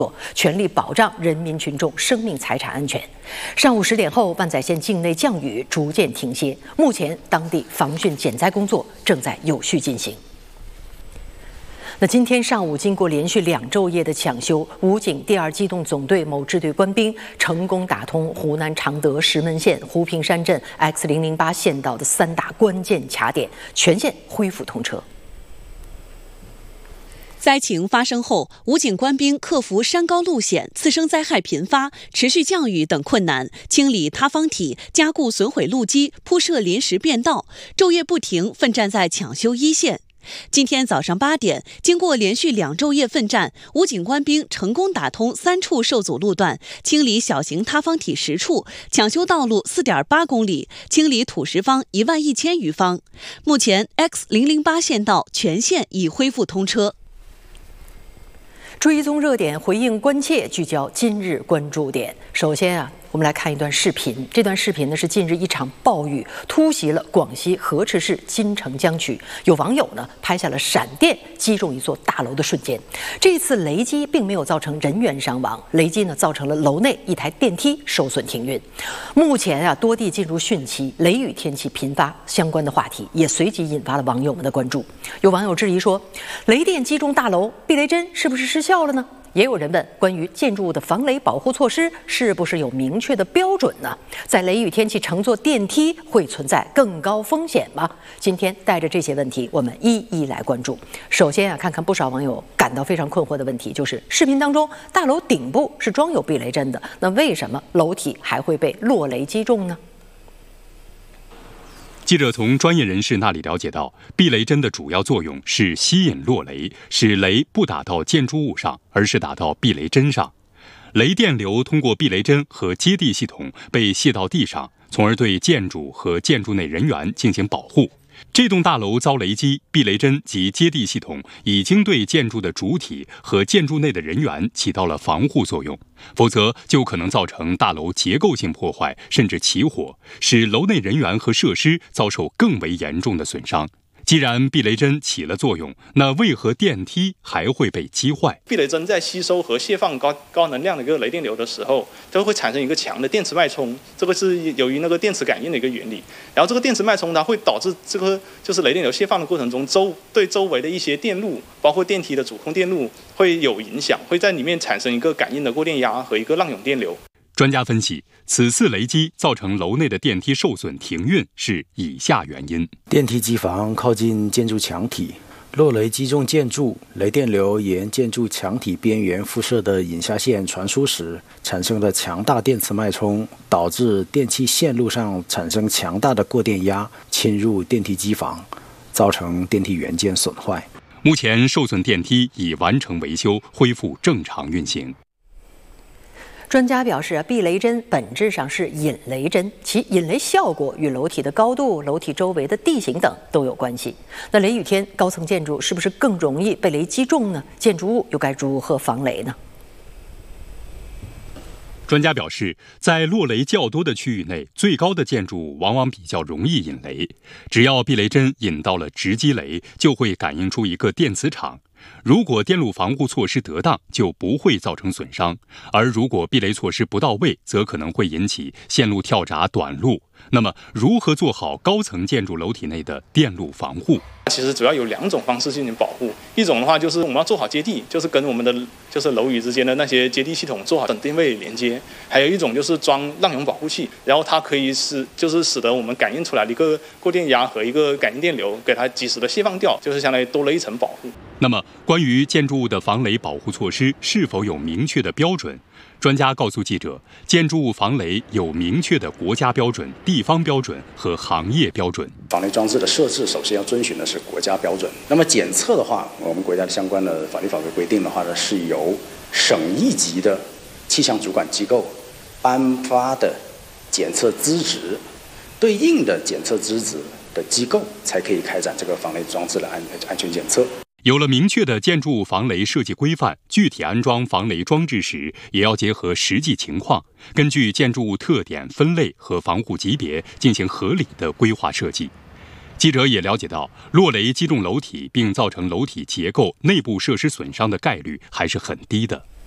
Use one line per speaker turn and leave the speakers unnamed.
全力保障人民群众生命财产安全。上午10点后，万载县境内降雨逐渐停歇，目前当地防汛减灾工作正在有序进行。那今天上午，经过连续2昼夜的抢修，武警第2机动总队某支队官兵成功打通湖南常德石门县湖平山镇 X008县道的3大关键卡点，全线恢复通车。
灾情发生后，武警官兵克服山高路险、次生灾害频发、持续降雨等困难，清理塌方体、加固损毁路基、铺设临时便道，昼夜不停，奋战在抢修一线。今天早上8点，经过连续2昼夜奋战，武警官兵成功打通3处受阻路段，清理小型塌方体10处，抢修道路4.8公里，清理土石方11000余方。目前 X008县道全线已恢复通车。
追踪热点，回应关切，聚焦今日关注点。首先我们来看一段视频。这段视频呢是近日一场暴雨突袭了广西河池市金城江区，有网友呢拍下了闪电击中一座大楼的瞬间。这次雷击并没有造成人员伤亡，雷击呢造成了楼内一台电梯受损停运。目前多地进入汛期，雷雨天气频发，相关的话题也随即引发了网友们的关注。有网友质疑说，雷电击中大楼，避雷针是不是失效了呢？也有人问，关于建筑物的防雷保护措施是不是有明确的标准呢？在雷雨天气乘坐电梯会存在更高风险吗？今天带着这些问题，我们一一来关注。首先看看不少网友感到非常困惑的问题，就是视频当中大楼顶部是装有避雷针的，那为什么楼体还会被落雷击中呢？
记者从专业人士那里了解到，避雷针的主要作用是吸引落雷，使雷不打到建筑物上，而是打到避雷针上。雷电流通过避雷针和接地系统被泄到地上，从而对建筑和建筑内人员进行保护。这栋大楼遭雷击，避雷针及接地系统已经对建筑的主体和建筑内的人员起到了防护作用，否则就可能造成大楼结构性破坏，甚至起火，使楼内人员和设施遭受更为严重的损伤。既然避雷针起了作用，那为何电梯还会被击坏？
避雷针在吸收和释放高能量的一个雷电流的时候，都会产生一个强的电磁脉冲，这个是由于那个电磁感应的一个原理。然后这个电磁脉冲它会导致这个就是雷电流释放的过程中，对周围的一些电路，包括电梯的主控电路会有影响，会在里面产生一个感应的过电压和一个浪涌电流。
专家分析，此次雷击造成楼内的电梯受损停运是以下原因：
电梯机房靠近建筑墙体，落雷击中建筑，雷电流沿建筑墙体边缘辐射的引下线传输时，产生了强大电磁脉冲，导致电气线路上产生强大的过电压，侵入电梯机房，造成电梯元件损坏。
目前受损电梯已完成维修，恢复正常运行。
专家表示，避雷针本质上是引雷针，其引雷效果与楼体的高度、楼体周围的地形等都有关系。那雷雨天，高层建筑是不是更容易被雷击中呢？建筑物又该如何防雷呢？
专家表示，在落雷较多的区域内，最高的建筑往往比较容易引雷。只要避雷针引到了直击雷，就会感应出一个电磁场。如果电路防护措施得当，就不会造成损伤；而如果避雷措施不到位，则可能会引起线路跳闸短路。那么，如何做好高层建筑楼体内的电路防护？
其实主要有2种方式进行保护。一种的话就是我们要做好接地，就是跟我们的就是楼宇之间的那些接地系统做好等定位连接。还有一种就是装浪涌保护器，然后它可以使得我们感应出来的一个过电压和一个感应电流，给它及时的释放掉，就是相当于多了一层保护。
那么，关于建筑物的防雷保护措施是否有明确的标准？专家告诉记者，建筑物防雷有明确的国家标准、地方标准和行业标准。
防雷装置的设置，首先要遵循的是国家标准。那么检测的话，我们国家的相关的法律法规规定的话呢，是由省一级的气象主管机构颁发的检测资质，对应的检测资质的机构才可以开展这个防雷装置的安全检测。
有了明确的建筑物防雷设计规范，具体安装防雷装置时，也要结合实际情况，根据建筑物特点分类和防护级别进行合理的规划设计。记者也了解到，落雷击中楼体并造成楼体结构内部设施损伤的概率还是很低的。